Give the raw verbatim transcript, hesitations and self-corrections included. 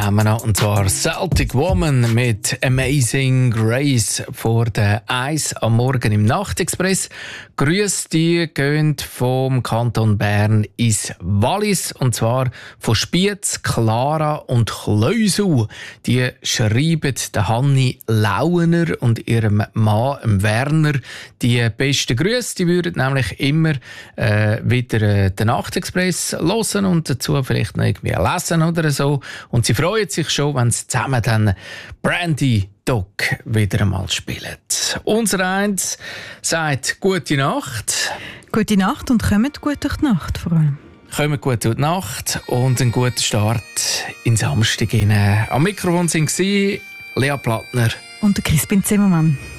haben wir noch, und zwar Celtic Woman mit Amazing Grace vor der Eis am Morgen im Nachtexpress. Grüße, die gehen vom Kanton Bern ins Wallis, und zwar von Spiez, Clara und Kleusel. Die schreiben der Hanni Lauener und ihrem Mann Werner die besten Grüße. Die würden nämlich immer äh, wieder äh, den Nachtexpress hören und dazu vielleicht noch irgendwie lesen oder so. Und sie freuen sich schon, wenn sie zusammen dann Brandy Dog wieder einmal spielen. Unser Eins sagt gute Nacht. Gute Nacht und kommt gut durch die Nacht vor allem. Kommt gut durch die Nacht und einen guten Start in Samstag. Am Mikrofon waren Lea Plattner und Crispin Zimmermann.